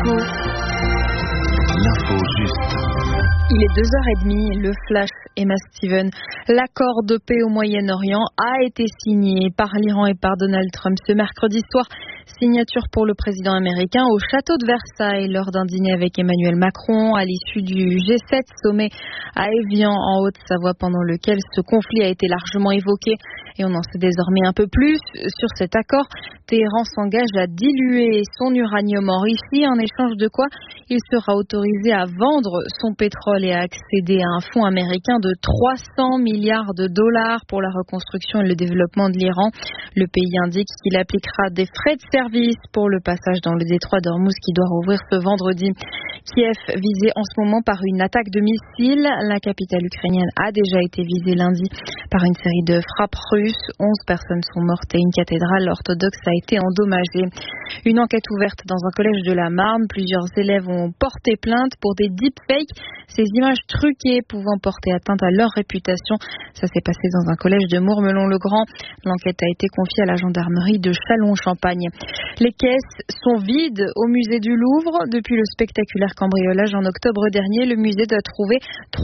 L'info juste. Il est 2h30, le flash Emma Steven. L'accord de paix au Moyen-Orient a été signé par l'Iran et par Donald Trump ce mercredi soir. Signature pour le président américain au château de Versailles lors d'un dîner avec Emmanuel Macron à l'issue du G7 sommet à Évian en Haute-Savoie pendant lequel ce conflit a été largement évoqué. Et on en sait désormais un peu plus sur cet accord. Téhéran s'engage à diluer son uranium enrichi, en échange de quoi il sera autorisé à vendre son pétrole et à accéder à un fonds américain de 300 milliards de dollars pour la reconstruction et le développement de l'Iran. Le pays indique qu'il appliquera des frais de service pour le passage dans le détroit d'Ormuz qui doit rouvrir ce vendredi. Kiev visé en ce moment par une attaque de missiles. La capitale ukrainienne a déjà été visée lundi par une série de frappes russes. 11 personnes sont mortes et une cathédrale orthodoxe a été endommagée. Une enquête ouverte dans un collège de la Marne. Plusieurs élèves ont porté plainte pour des deepfakes, ces images truquées pouvant porter atteinte à leur réputation. Ça s'est passé dans un collège de Mourmelon-le-Grand. L'enquête a été confiée à la gendarmerie de Châlons-Champagne. Les caisses sont vides au musée du Louvre. Depuis le spectaculaire cambriolage en octobre dernier, le musée doit trouver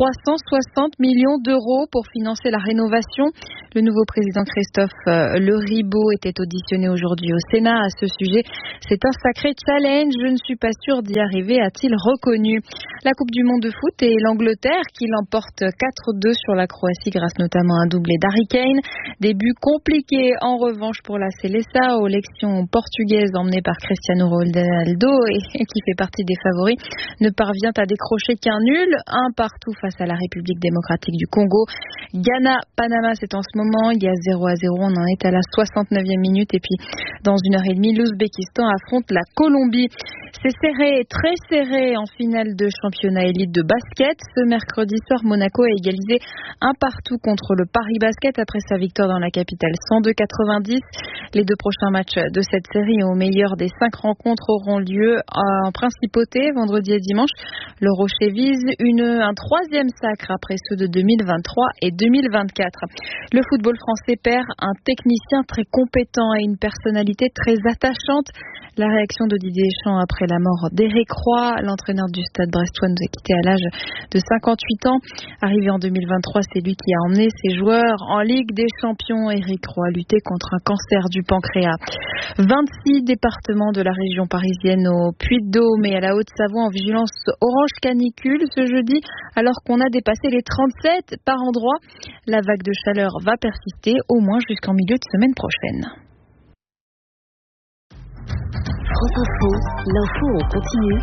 360 millions d'euros pour financer la rénovation. Le nouveau président Christophe Leribaud était auditionné aujourd'hui au Sénat à ce sujet. C'est un sacré challenge, je ne suis pas sûre d'y arriver, a-t-il reconnu. La Coupe du Monde de foot et l'Angleterre qui l'emporte 4-2 sur la Croatie grâce notamment à un doublé d'Harry Kane. Début compliqué en revanche pour la Seleção, l'élection portugaise emmenée par Cristiano Ronaldo et qui fait partie des favoris, ne parvient à décrocher qu'un nul, un partout face à la République démocratique du Congo. Ghana-Panama, c'est en ce moment, il y a 0-0, on en est à la 69e minute et puis dans 1h30, l'Ouzbékistan affronte la Colombie. C'est serré, très serré en finale de championnat élite de basket. Ce mercredi soir, Monaco a égalisé un partout contre le Paris Basket après sa victoire dans la capitale 102-90. Les deux prochains matchs de cette série au meilleur des 5 rencontres auront lieu en principauté vendredi et dimanche. Le Rocher vise un troisième sacre après ceux de 2023 et 2024. Le football français perd un technicien très compétent et une personnalité très attachante. La réaction de Didier Deschamps après la mort d'Éric Roy, l'entraîneur du Stade brestois, nous a quitté à l'âge de 58 ans. Arrivé en 2023, c'est lui qui a emmené ses joueurs en Ligue des Champions. Éric Roy luttait contre un cancer du pancréas. 26 départements de la région parisienne au Puy-de-Dôme et à la Haute-Savoie en vigilance orange canicule ce jeudi, alors qu'on a dépassé les 37 par endroit. La vague de chaleur va persister au moins jusqu'en milieu de semaine prochaine. France Info, l'info en continu.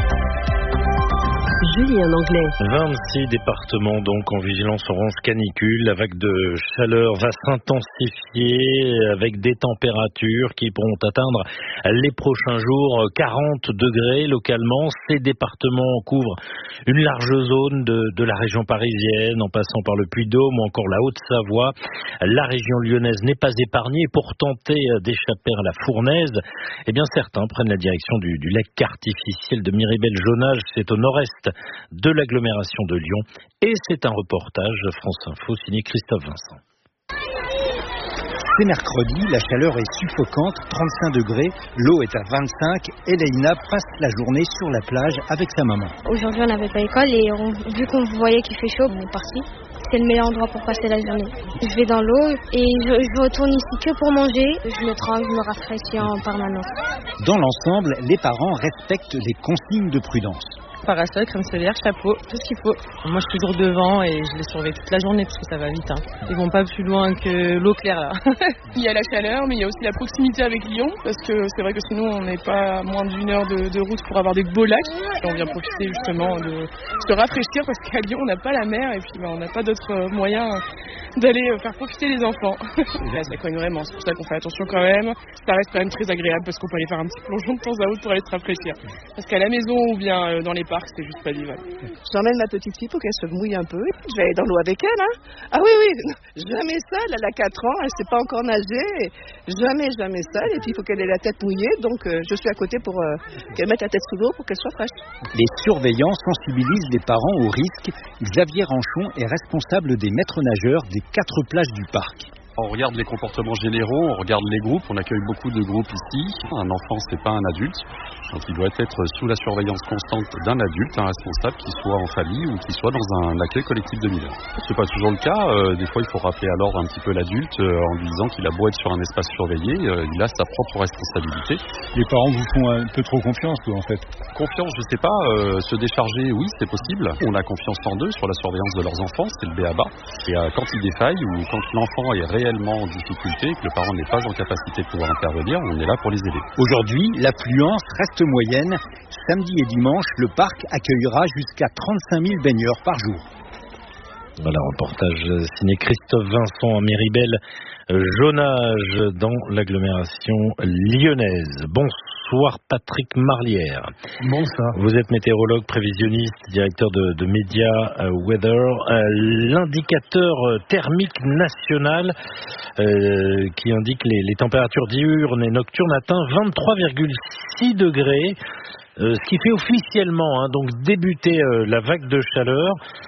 Julien Anglais. 26 départements donc en vigilance orange canicule. La vague de chaleur va s'intensifier avec des températures qui pourront atteindre les prochains jours 40 degrés localement. Ces départements couvrent une large zone de la région parisienne en passant par le Puy-de-Dôme ou encore la Haute-Savoie. La région lyonnaise n'est pas épargnée. Pour tenter d'échapper à la fournaise, eh bien certains prennent la direction du lac artificiel de Miribel-Jonage. C'est au nord-est de l'agglomération de Lyon. Et c'est un reportage France Info signé Christophe Vincent. C'est mercredi, la chaleur est suffocante, 35 degrés, l'eau est à 25 et Leïna passe la journée sur la plage avec sa maman. Aujourd'hui on n'avait pas école et vu qu'on voyait qu'il fait chaud, on est parti. C'est le meilleur endroit pour passer la journée. Je vais dans l'eau et je retourne ici que pour manger. Je me trempe, je me rafraîchis en permanence. Dans l'ensemble, les parents respectent les consignes de prudence. Parasol, crème solaire, chapeau, tout ce qu'il faut. Moi, je suis toujours devant et je les surveille toute la journée parce que ça va vite. Ils vont pas plus loin que l'eau claire là. Il y a la chaleur, mais il y a aussi la proximité avec Lyon parce que c'est vrai que sinon on n'est pas à moins d'une heure de route pour avoir des beaux lacs. Et on vient profiter justement de se rafraîchir parce qu'à Lyon on n'a pas la mer et puis on n'a pas d'autres moyens d'aller faire profiter les enfants. Là, ça cogne vraiment, c'est pour ça qu'on fait attention quand même. Ça reste quand même très agréable parce qu'on peut aller faire un petit plongeon de temps à autre pour aller se rafraîchir. Parce qu'à la maison ou bien dans les parcs, c'est juste pas vivable. J'emmène ma petite fille pour qu'elle se mouille un peu. Je vais aller dans l'eau avec elle. Ah oui, jamais seule. Elle a 4 ans, elle sait pas encore nager. Jamais seule. Et puis il faut qu'elle ait la tête mouillée. Donc je suis à côté pour qu'elle mette la tête sous l'eau pour qu'elle soit fraîche. Les surveillants sensibilisent les parents au risque. Xavier Ranchon est responsable des maîtres nageurs des 4 plages du parc. On regarde les comportements généraux, on regarde les groupes, on accueille beaucoup de groupes ici. Un enfant, c'est pas un adulte, donc il doit être sous la surveillance constante d'un adulte, un responsable, qui soit en famille ou qui soit dans un accueil collectif de mineurs. C'est pas toujours le cas, des fois il faut rappeler à l'ordre un petit peu l'adulte en lui disant qu'il a beau être sur un espace surveillé, il a sa propre responsabilité. Les parents vous font un peu trop confiance, quoi, en fait? Confiance, je sais pas, se décharger, oui, c'est possible. On a confiance en eux sur la surveillance de leurs enfants, c'est le b.a.-ba. Et quand ils défaillent ou quand l'enfant est réellement en difficulté et que le parent n'est pas en capacité de pouvoir intervenir, on est là pour les aider. Aujourd'hui, l'affluence reste moyenne. Samedi et dimanche, le parc accueillera jusqu'à 35 000 baigneurs par jour. Voilà, reportage signé Christophe Vincent à Méribel, Jonage dans l'agglomération lyonnaise. Bonsoir Patrick Marlière. Bonsoir. Vous êtes météorologue, prévisionniste, directeur de Media Weather. L'indicateur thermique national qui indique les températures diurnes et nocturnes atteint 23,6 degrés. Ce qui fait officiellement donc débuter la vague de chaleur.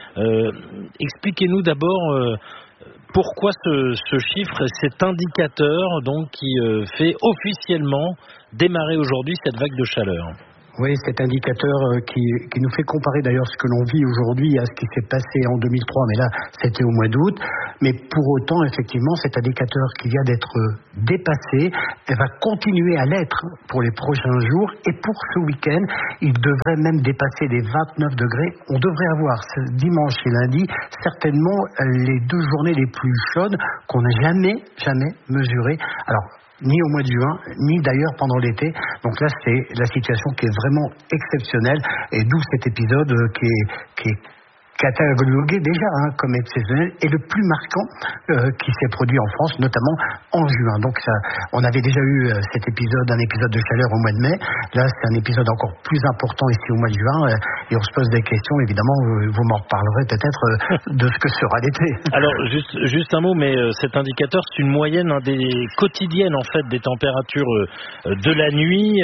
Expliquez-nous d'abord pourquoi ce chiffre, cet indicateur donc qui fait officiellement démarrer aujourd'hui cette vague de chaleur. Oui, cet indicateur qui nous fait comparer d'ailleurs ce que l'on vit aujourd'hui à ce qui s'est passé en 2003, mais là c'était au mois d'août. Mais pour autant, effectivement, cet indicateur qui vient d'être dépassé, elle va continuer à l'être pour les prochains jours. Et pour ce week-end, il devrait même dépasser les 29 degrés. On devrait avoir ce dimanche et lundi certainement les 2 journées les plus chaudes qu'on n'a jamais mesurées. Alors, ni au mois de juin, ni d'ailleurs pendant l'été. Donc là, c'est la situation qui est vraiment exceptionnelle. Et d'où cet épisode qui est catalogué déjà comme exceptionnel et le plus marquant qui s'est produit en France, notamment en juin. Donc ça, on avait déjà eu un épisode de chaleur au mois de mai. Là, c'est un épisode encore plus important ici au mois de juin. Et on se pose des questions, évidemment, vous m'en reparlerez peut-être de ce que sera l'été. Alors, juste un mot, mais cet indicateur, c'est une moyenne des quotidiennes, en fait, des températures de la nuit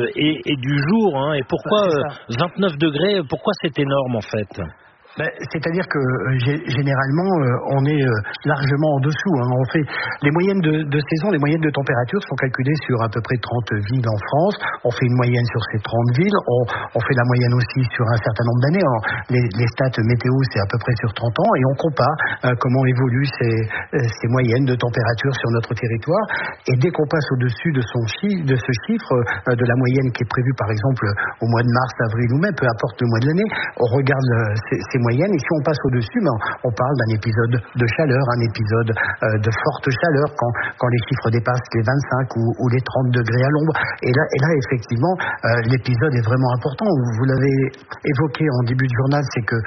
et du jour. Et pourquoi 29 degrés, pourquoi c'est énorme, en fait ? C'est-à-dire que généralement on est largement en dessous. On fait les moyennes de saison, les moyennes de température sont calculées sur à peu près 30 villes en France. On fait une moyenne sur ces 30 villes. On fait la moyenne aussi sur un certain nombre d'années. Les stats météo, c'est à peu près sur 30 ans et on compare comment évoluent ces moyennes de température sur notre territoire. Et dès qu'on passe au-dessus de ce chiffre, de la moyenne qui est prévue par exemple au mois de mars, avril ou mai, peu importe le mois de l'année, on regarde ces moyenne, et si on passe au-dessus, on parle d'un épisode de chaleur, un épisode de forte chaleur quand les chiffres dépassent les 25 ou les 30 degrés à l'ombre. Et là effectivement, l'épisode est vraiment important. Vous l'avez évoqué en début de journal, c'est que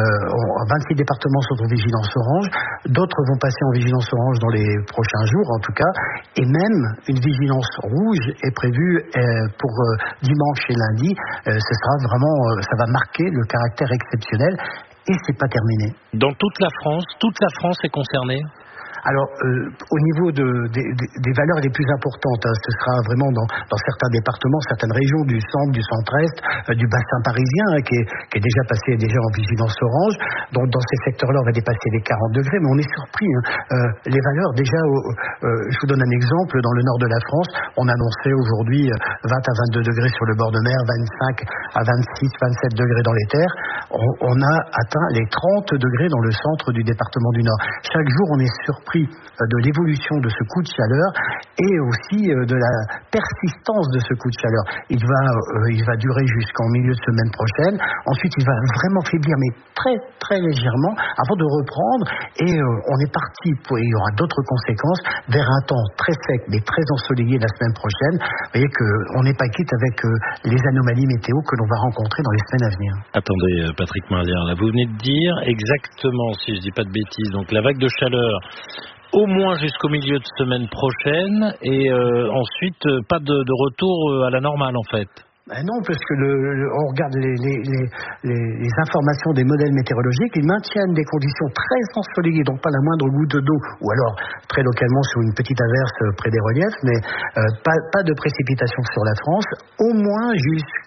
26 départements sont en vigilance orange, d'autres vont passer en vigilance orange dans les prochains jours en tout cas, et même une vigilance rouge est prévue pour dimanche et lundi. Ce sera vraiment, ça va marquer le caractère exceptionnel. Et c'est pas terminé. Dans toute la France est concernée ? Alors, au niveau des valeurs les plus importantes, ce sera vraiment dans certains départements, certaines régions du centre, du centre-est, du bassin parisien, qui est déjà passé en vigilance orange. Donc, dans ces secteurs-là, on va dépasser les 40 degrés, mais on est surpris. Les valeurs, déjà, je vous donne un exemple, dans le nord de la France, on annonçait aujourd'hui 20 à 22 degrés sur le bord de mer, 25 à 26, 27 degrés dans les terres. On a atteint les 30 degrés dans le centre du département du Nord. Chaque jour, on est surpris de l'évolution de ce coup de chaleur et aussi de la persistance de ce coup de chaleur. Il va durer jusqu'en milieu de semaine prochaine. Ensuite, il va vraiment faiblir, mais très très légèrement, avant de reprendre. Et on est parti, il y aura d'autres conséquences, vers un temps très sec, mais très ensoleillé la semaine prochaine. Vous voyez qu'on n'est pas quitte avec les anomalies météo que l'on va rencontrer dans les semaines à venir. Attendez, Patrick Marlière, là, vous venez de dire exactement, si je dis pas de bêtises, donc la vague de chaleur au moins jusqu'au milieu de semaine prochaine et ensuite pas de retour à la normale en fait. Non, parce que on regarde les informations des modèles météorologiques, ils maintiennent des conditions très ensoleillées, donc pas la moindre goutte d'eau, ou alors très localement sur une petite averse près des reliefs, mais pas de précipitations sur la France, au moins jusqu'à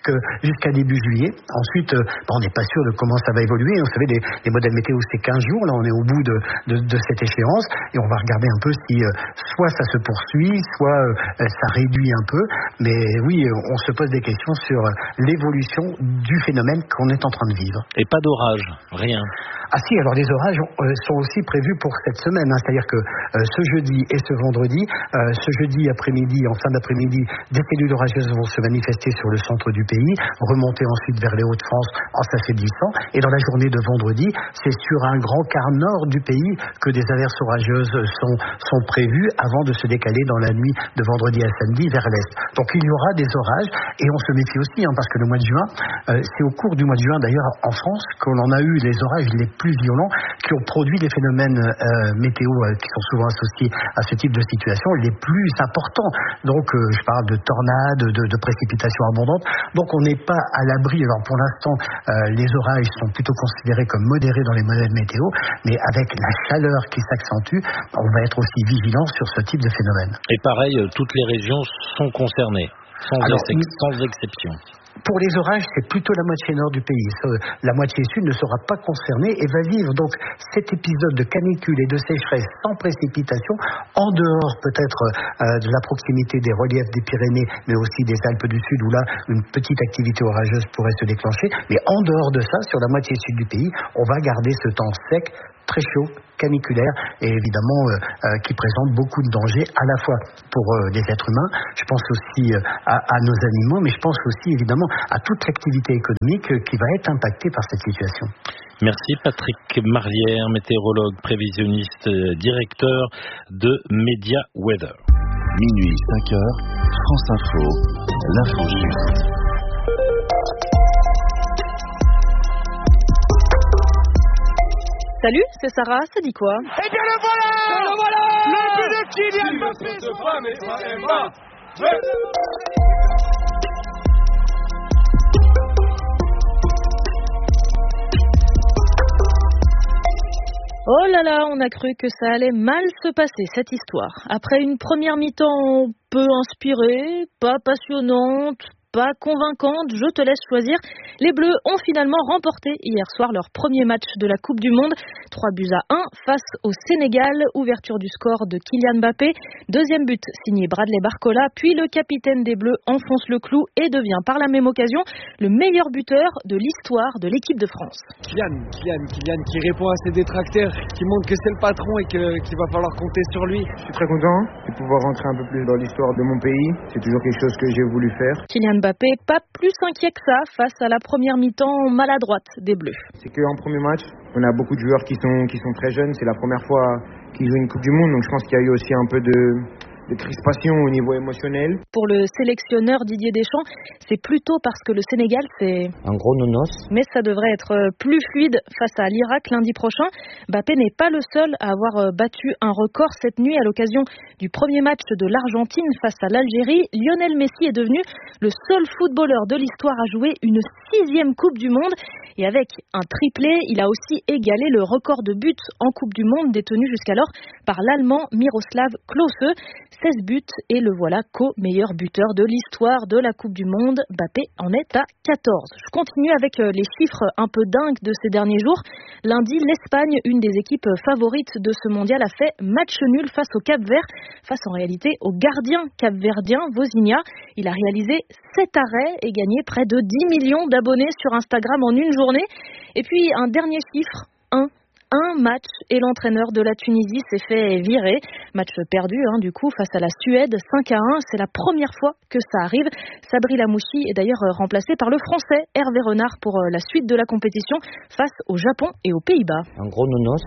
jusqu'à début juillet. Ensuite, on n'est pas sûr de comment ça va évoluer. Vous savez, les modèles météo, c'est 15 jours. Là, on est au bout de cette échéance et on va regarder un peu si soit ça se poursuit, soit ça réduit un peu. Mais oui, on se pose des questions sur l'évolution du phénomène qu'on est en train de vivre. Et pas d'orage, rien. Ah si, alors les orages sont aussi prévus pour cette semaine, hein, c'est-à-dire que ce jeudi et ce vendredi, ce jeudi après-midi, en fin d'après-midi, des cellules orageuses vont se manifester sur le centre du pays, remonter ensuite vers les Hauts-de-France en s'affaiblissant, et dans la journée de vendredi, c'est sur un grand quart nord du pays que des averses orageuses sont prévues avant de se décaler dans la nuit de vendredi à samedi vers l'est. Donc il y aura des orages, et on se méfie aussi, hein, parce que le mois de juin, c'est au cours du mois de juin d'ailleurs en France qu'on en a eu les orages les plus violents qui ont produit des phénomènes météo qui sont souvent associés à ce type de situation les plus importants. Donc je parle de tornades, de précipitations abondantes. Donc on n'est pas à l'abri. Alors pour l'instant, les orages sont plutôt considérés comme modérés dans les modèles météo, mais avec la chaleur qui s'accentue, on va être aussi vigilant sur ce type de phénomène. Et pareil, toutes les régions sont concernées, sans exception. Pour les orages, c'est plutôt la moitié nord du pays. La moitié sud ne sera pas concernée et va vivre donc cet épisode de canicule et de sécheresse sans précipitation, en dehors peut-être de la proximité des reliefs des Pyrénées, mais aussi des Alpes du Sud, où là, une petite activité orageuse pourrait se déclencher. Mais en dehors de ça, sur la moitié sud du pays, on va garder ce temps sec, très chaud, caniculaire et évidemment qui présente beaucoup de dangers à la fois pour les êtres humains, je pense aussi à nos animaux, mais je pense aussi évidemment à toute l'activité économique qui va être impactée par cette situation. Merci Patrick Marlière, météorologue, prévisionniste, directeur de Media Weather. Minuit 5h, France Info, l'info juste. Salut, c'est Sarah, ça dit quoi? Eh bien le voilà! Le but de Kylian Mbappé! Oh là là, on a cru que ça allait mal se passer cette histoire. Après une première mi-temps peu inspirée, pas passionnante, pas convaincante, je te laisse choisir. Les Bleus ont finalement remporté hier soir leur premier match de la Coupe du Monde. 3-1 face au Sénégal. Ouverture du score de Kylian Mbappé. Deuxième but signé Bradley Barcola. Puis le capitaine des Bleus enfonce le clou et devient par la même occasion le meilleur buteur de l'histoire de l'équipe de France. Kylian qui répond à ses détracteurs, qui montre que c'est le patron et qu'il va falloir compter sur lui. Je suis très content de pouvoir rentrer un peu plus dans l'histoire de mon pays. C'est toujours quelque chose que j'ai voulu faire. Kylian Mbappé, pas plus inquiet que ça face à la première mi-temps maladroite des Bleus. C'est qu'en premier match, on a beaucoup de joueurs qui sont très jeunes. C'est la première fois qu'ils jouent une Coupe du Monde, donc je pense qu'il y a eu aussi un peu de crispation au niveau émotionnel. Pour le sélectionneur Didier Deschamps, c'est plutôt parce que le Sénégal, c'est un gros nonos. Mais ça devrait être plus fluide face à l'Irak lundi prochain. Mbappé n'est pas le seul à avoir battu un record cette nuit à l'occasion du premier match de l'Argentine face à l'Algérie. Lionel Messi est devenu le seul footballeur de l'histoire à jouer une 6e Coupe du Monde. Et avec un triplé, il a aussi égalé le record de buts en Coupe du Monde détenu jusqu'alors par l'Allemand Miroslav Klose. 16 buts et le voilà co-meilleur buteur de l'histoire de la Coupe du Monde. Mbappé en est à 14. Je continue avec les chiffres un peu dingues de ces derniers jours. Lundi, l'Espagne, une des équipes favorites de ce mondial, a fait match nul face au Cap-Vert, face en réalité au gardien capverdien Vozinha. Il a réalisé 7 arrêts et gagné près de 10 millions d'abonnés sur Instagram en une journée. Et puis un dernier chiffre, un match et l'entraîneur de la Tunisie s'est fait virer. Match perdu du coup face à la Suède 5-1. C'est la première fois que ça arrive. Sabri Lamouchi est d'ailleurs remplacé par le Français Hervé Renard pour la suite de la compétition face au Japon et aux Pays-Bas. Un gros nonos.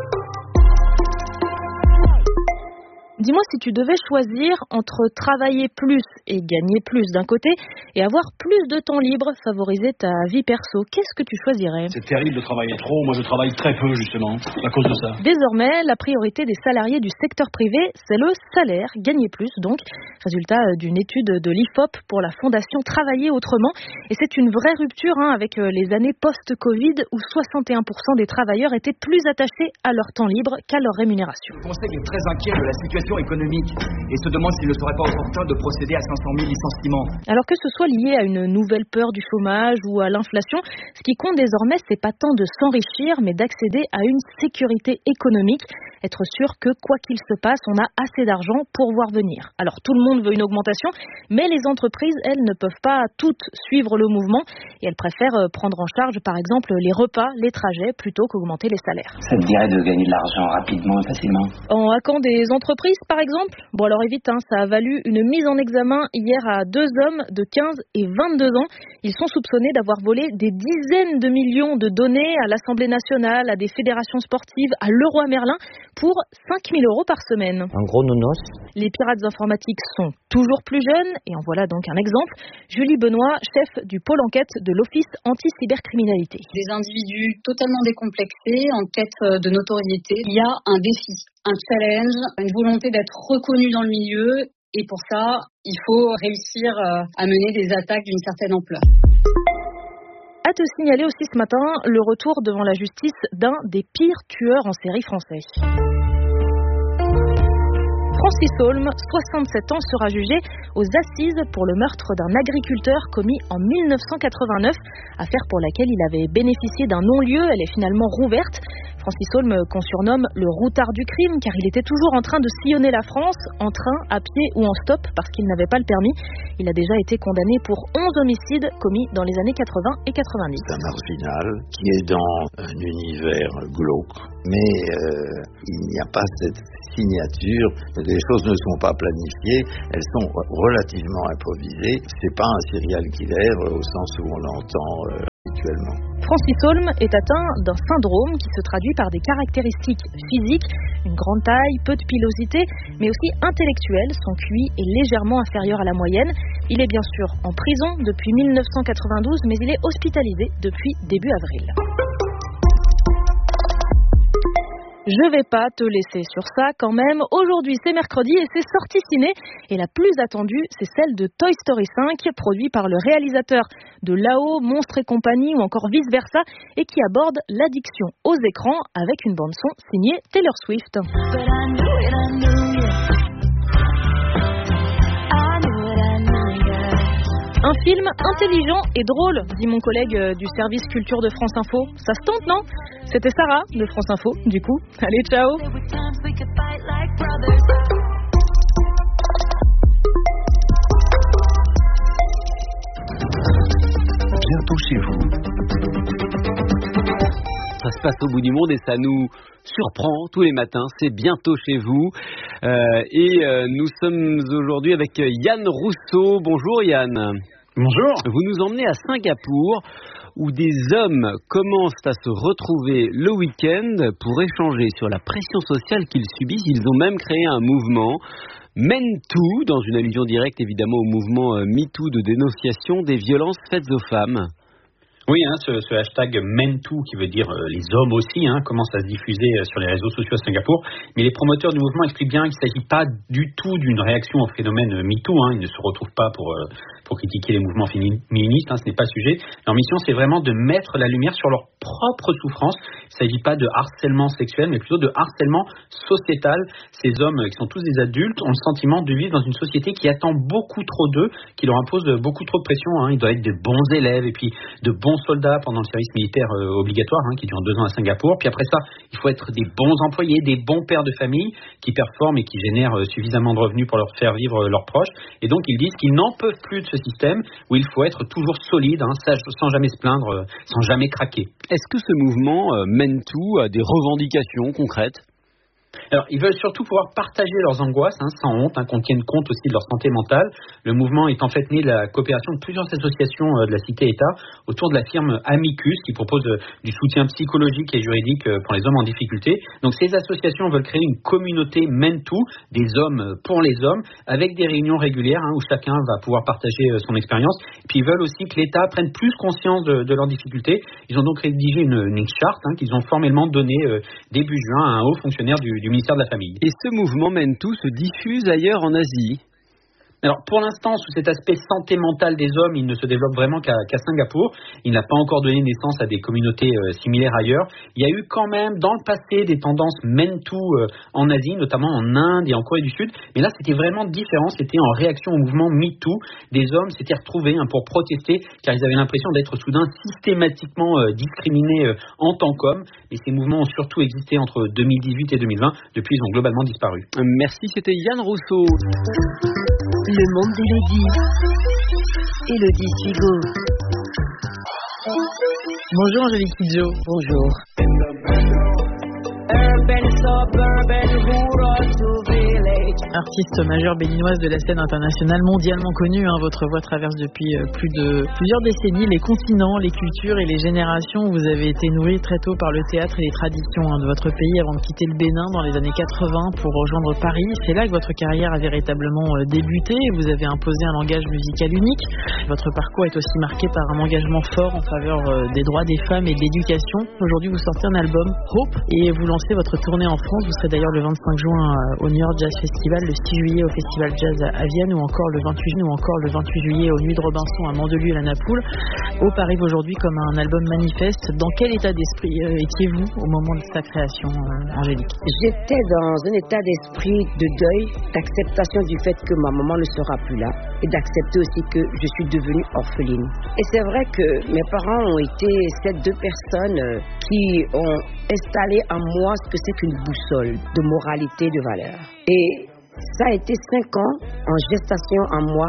Dis-moi si tu devais choisir entre travailler plus et gagner plus d'un côté et avoir plus de temps libre, favoriser ta vie perso, qu'est-ce que tu choisirais? C'est terrible de travailler trop, moi je travaille très peu justement, à cause de ça. Désormais, la priorité des salariés du secteur privé, c'est le salaire, gagner plus donc. Résultat d'une étude de l'IFOP pour la fondation Travailler Autrement. Et c'est une vraie rupture avec les années post-Covid où 61% des travailleurs étaient plus attachés à leur temps libre qu'à leur rémunération. Le Conseil est très inquiet de la situation situation économique et se demande s'il ne serait pas opportun de procéder à 500 000 licenciements. Alors que ce soit lié à une nouvelle peur du chômage ou à l'inflation, ce qui compte désormais, c'est pas tant de s'enrichir, mais d'accéder à une sécurité économique. Être sûr que quoi qu'il se passe, on a assez d'argent pour voir venir. Alors tout le monde veut une augmentation, mais les entreprises, elles, ne peuvent pas toutes suivre le mouvement et elles préfèrent prendre en charge, par exemple, les repas, les trajets, plutôt qu'augmenter les salaires. Ça te dirait de gagner de l'argent rapidement et facilement? En hackant des entreprises, par exemple? Bon alors évite, ça a valu une mise en examen hier à 2 hommes de 15 et 22 ans. Ils sont soupçonnés d'avoir volé des dizaines de millions de données à l'Assemblée nationale, à des fédérations sportives, à Leroy Merlin, pour 5 000 € par semaine. Un gros nonos. Les pirates informatiques sont toujours plus jeunes, et en voilà donc un exemple. Julie Benoît, chef du pôle enquête de l'Office anti-cybercriminalité. Des individus totalement décomplexés, en quête de notoriété. Il y a un défi, un challenge, une volonté d'être reconnu dans le milieu, et pour ça, il faut réussir à mener des attaques d'une certaine ampleur. À te signaler aussi ce matin le retour devant la justice d'un des pires tueurs en série français. Francis Holm, 67 ans, sera jugé aux assises pour le meurtre d'un agriculteur commis en 1989, affaire pour laquelle il avait bénéficié d'un non-lieu. Elle est finalement rouverte. Francis Holm, qu'on surnomme le routard du crime, car il était toujours en train de sillonner la France, en train, à pied ou en stop, parce qu'il n'avait pas le permis. Il a déjà été condamné pour 11 homicides commis dans les années 80 et 90. C'est un marginal qui est dans un univers glauque, mais il n'y a pas cette signature. Les choses ne sont pas planifiées, elles sont relativement improvisées. C'est pas un serial killer au sens où on l'entend habituellement. Francis Holm est atteint d'un syndrome qui se traduit par des caractéristiques physiques, une grande taille, peu de pilosité, mais aussi intellectuelle. Son QI est légèrement inférieur à la moyenne. Il est bien sûr en prison depuis 1992, mais il est hospitalisé depuis début avril. Je vais pas te laisser sur ça quand même. Aujourd'hui, c'est mercredi et c'est sortie ciné. Et la plus attendue, c'est celle de Toy Story 5, produit par le réalisateur de Là-haut, Monstres et compagnie ou encore Vice Versa, et qui aborde l'addiction aux écrans avec une bande-son signée Taylor Swift. Un film intelligent et drôle, dit mon collègue du service culture de France Info. Ça se tente, non? C'était Sarah de France Info, du coup. Allez, ciao! Bientôt chez vous. Ça se passe au bout du monde et ça nous surprend tous les matins. C'est bientôt chez vous. Nous sommes aujourd'hui avec Yann Rousseau. Bonjour Yann. Bonjour. Vous nous emmenez à Singapour où des hommes commencent à se retrouver le week-end pour échanger sur la pression sociale qu'ils subissent. Ils ont même créé un mouvement MenToo, dans une allusion directe évidemment au mouvement MeToo de dénonciation des violences faites aux femmes. Oui, ce hashtag MenToo, qui veut dire les hommes aussi, commence à se diffuser sur les réseaux sociaux à Singapour. Mais les promoteurs du mouvement expliquent bien qu'il ne s'agit pas du tout d'une réaction au phénomène MeToo. Ils ne se retrouvent pas pour critiquer les mouvements féministes, ce n'est pas le sujet. Leur mission, c'est vraiment de mettre la lumière sur leur propre souffrance. Il ne s'agit pas de harcèlement sexuel, mais plutôt de harcèlement sociétal. Ces hommes, qui sont tous des adultes, ont le sentiment de vivre dans une société qui attend beaucoup trop d'eux, qui leur impose beaucoup trop de pression. Ils doivent être de bons élèves et puis de bons soldats pendant le service militaire obligatoire, qui dure 2 ans à Singapour. Puis après ça, il faut être des bons employés, des bons pères de famille qui performent et qui génèrent suffisamment de revenus pour leur faire vivre leurs proches. Et donc, ils disent qu'ils n'en peuvent plus de ce système où il faut être toujours solide, sans jamais se plaindre, sans jamais craquer. Est-ce que ce mouvement MenToo a des revendications concrètes ? Alors, ils veulent surtout pouvoir partager leurs angoisses, sans honte, qu'on tienne compte aussi de leur santé mentale. Le mouvement est en fait né de la coopération de plusieurs associations de la Cité-État autour de la firme Amicus, qui propose du soutien psychologique et juridique pour les hommes en difficulté. Donc, ces associations veulent créer une communauté MenToo, des hommes pour les hommes, avec des réunions régulières où chacun va pouvoir partager son expérience. Et puis, ils veulent aussi que l'État prenne plus conscience de leurs difficultés. Ils ont donc rédigé une charte qu'ils ont formellement donnée début juin à un haut fonctionnaire du ministère de la Famille. Et ce mouvement MenToo se diffuse ailleurs en Asie? Alors pour l'instant, sous cet aspect santé mentale des hommes, il ne se développe vraiment qu'à Singapour. Il n'a pas encore donné naissance à des communautés similaires ailleurs. Il y a eu quand même dans le passé des tendances MenToo en Asie, notamment en Inde et en Corée du Sud. Mais là, c'était vraiment différent. C'était en réaction au mouvement MeToo. Des hommes s'étaient retrouvés pour protester car ils avaient l'impression d'être soudain systématiquement discriminés en tant qu'hommes. Mais ces mouvements ont surtout existé entre 2018 et 2020. Depuis, ils ont globalement disparu. Merci, c'était Yann Rousseau. Le monde d'Élodie. Élodie Sugo. Bonjour Angélique Kidjo. Bonjour. Artiste majeure béninoise de la scène internationale mondialement connue, votre voix traverse depuis plusieurs décennies les continents, les cultures et les générations. Vous avez été nourrie très tôt par le théâtre et les traditions de votre pays avant de quitter le Bénin dans les années 80 pour rejoindre Paris. C'est là que votre carrière a véritablement débuté. Vous avez imposé un langage musical unique. Votre parcours est aussi marqué par un engagement fort en faveur des droits des femmes et de l'éducation. Aujourd'hui, vous sortez un album, Hope, et vous lancez votre tournée en France. Vous serez d'ailleurs le 25 juin au New York Jazz Festival, le 6 juillet au Festival Jazz à Vienne ou encore le 28 juillet aux Nuits de Robinson à Mandelieu et la Napoule. Hope arrive aujourd'hui comme un album manifeste. Dans quel état d'esprit étiez-vous au moment de sa création, Angélique? J'étais dans un état d'esprit de deuil, d'acceptation du fait que ma maman ne sera plus là et d'accepter aussi que je suis devenue orpheline. Et c'est vrai que mes parents ont été ces deux personnes qui ont installé en moi ce que c'est qu'une boussole de moralité, de valeur. Et ça a été 5 ans en gestation en moi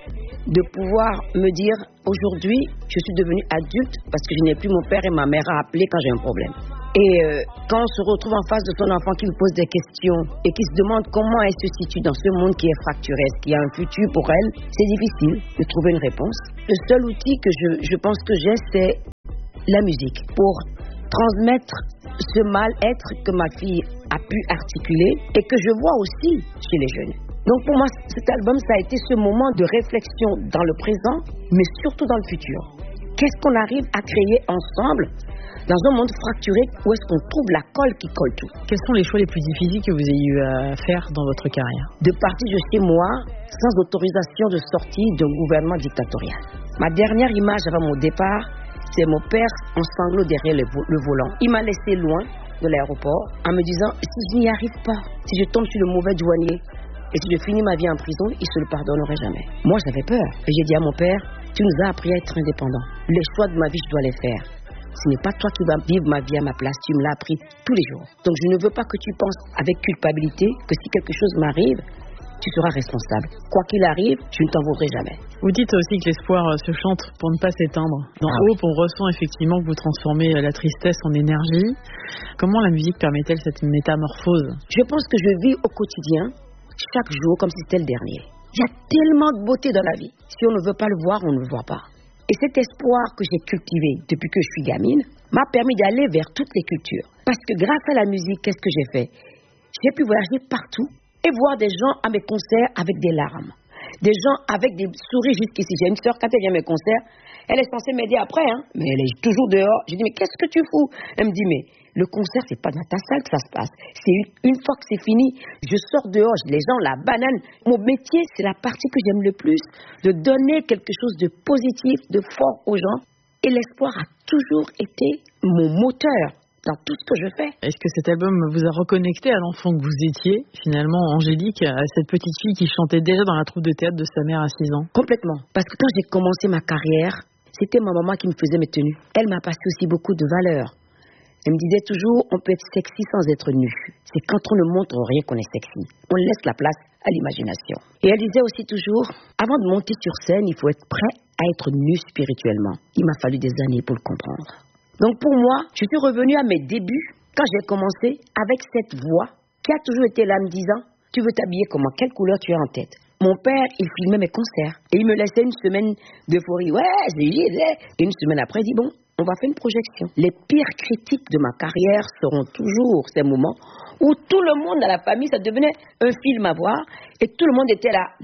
de pouvoir me dire aujourd'hui je suis devenue adulte parce que je n'ai plus mon père et ma mère à appeler quand j'ai un problème. Et quand on se retrouve en face de son enfant qui vous pose des questions et qui se demande comment elle se situe dans ce monde qui est fracturé, est-ce qu'il y a un futur pour elle, c'est difficile de trouver une réponse. Le seul outil que je pense que j'ai, c'est la musique pour transmettre ce mal-être que ma fille a pu articuler et que je vois aussi chez les jeunes. Donc pour moi, cet album, ça a été ce moment de réflexion dans le présent, mais surtout dans le futur. Qu'est-ce qu'on arrive à créer ensemble dans un monde fracturé où est-ce qu'on trouve la colle qui colle tout? Quels sont les choix les plus difficiles que vous ayez eu à faire dans votre carrière? De partir de chez moi sans autorisation de sortie d'un gouvernement dictatorial. Ma dernière image avant mon départ, c'est mon père en sanglots derrière le volant. Il m'a laissé loin de l'aéroport en me disant si je n'y arrive pas, si je tombe sur le mauvais douanier et si je finis ma vie en prison, il ne se le pardonnerait jamais. Moi j'avais peur et j'ai dit à mon père, tu nous as appris à être indépendants. Les choix de ma vie, je dois les faire. Ce n'est pas toi qui vas vivre ma vie à ma place, tu me l'as appris tous les jours. Donc je ne veux pas que tu penses avec culpabilité que si quelque chose m'arrive, tu seras responsable. Quoi qu'il arrive, je ne t'en voudrais jamais. Vous dites aussi que l'espoir se chante pour ne pas s'éteindre. Dans Hope, on ressent effectivement que vous transformez la tristesse en énergie. Comment la musique permet-elle cette métamorphose? Je pense que je vis au quotidien, chaque jour, comme si c'était le dernier. Il y a tellement de beauté dans la vie. Si on ne veut pas le voir, on ne le voit pas. Et cet espoir que j'ai cultivé depuis que je suis gamine m'a permis d'aller vers toutes les cultures. Parce que grâce à la musique, qu'est-ce que j'ai fait? J'ai pu voyager partout et voir des gens à mes concerts avec des larmes. Des gens avec des sourires jusqu'ici. J'ai une sœur, quand elle vient à mes concerts, elle est censée m'aider après, mais elle est toujours dehors. Je dis, mais qu'est-ce que tu fous? Elle me dit, mais le concert, c'est pas dans ta salle que ça se passe. C'est une fois que c'est fini, je sors dehors, les gens, la banane. Mon métier, c'est la partie que j'aime le plus, de donner quelque chose de positif, de fort aux gens. Et l'espoir a toujours été mon moteur dans tout ce que je fais. Est-ce que cet album vous a reconnecté à l'enfant que vous étiez, finalement, Angélique, à cette petite fille qui chantait déjà dans la troupe de théâtre de sa mère à 6 ans? Complètement. Parce que quand j'ai commencé ma carrière, c'était ma maman qui me faisait mes tenues. Elle m'a passé aussi beaucoup de valeurs. Elle me disait toujours, on peut être sexy sans être nu. C'est quand on ne montre rien qu'on est sexy. On laisse la place à l'imagination. Et elle disait aussi toujours, avant de monter sur scène, il faut être prêt à être nu spirituellement. Il m'a fallu des années pour le comprendre. Donc pour moi, je suis revenue à mes débuts, quand j'ai commencé, avec cette voix qui a toujours été là me disant, tu veux t'habiller comment? Quelle couleur tu as en tête? Mon père, il filmait mes concerts et il me laissait une semaine d'euphorie. Ouais, j'y étais. Et une semaine après, il dit, bon, on va faire une projection. Les pires critiques de ma carrière seront toujours ces moments où tout le monde dans la famille, ça devenait un film à voir et tout le monde était là. Non,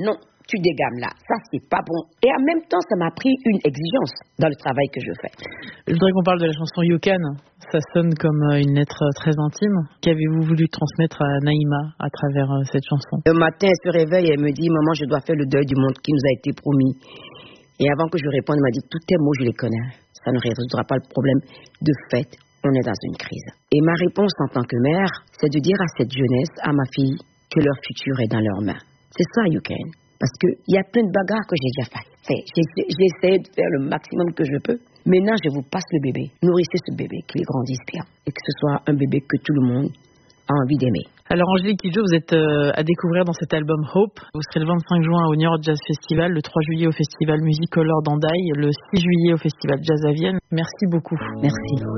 tu dégames là, ça c'est pas bon. Et en même temps, ça m'a pris une exigence dans le travail que je fais. Je voudrais qu'on parle de la chanson You Can. Ça sonne comme une lettre très intime. Qu'avez-vous voulu transmettre à Naïma à travers cette chanson? Le matin, elle se réveille et elle me dit, maman, je dois faire le deuil du monde qui nous a été promis. Et avant que je réponde, elle m'a dit, tous tes mots, je les connais. Ça ne résoudra pas le problème. De fait, on est dans une crise. Et ma réponse en tant que mère, c'est de dire à cette jeunesse, à ma fille, que leur futur est dans leurs mains. C'est ça, You Can. Parce qu'il y a plein de bagarres que j'ai déjà faites. J'ai essayé de faire le maximum que je peux. Maintenant, je vous passe le bébé. Nourrissez ce bébé, qu'il grandisse bien. Et que ce soit un bébé que tout le monde a envie d'aimer. Alors Angélique Kidjo, vous êtes à découvrir dans cet album Hope. Vous serez le 25 juin au New York Jazz Festival, le 3 juillet au Festival Musicolor d'Andaï, le 6 juillet au Festival Jazz à Vienne. Merci beaucoup. Merci.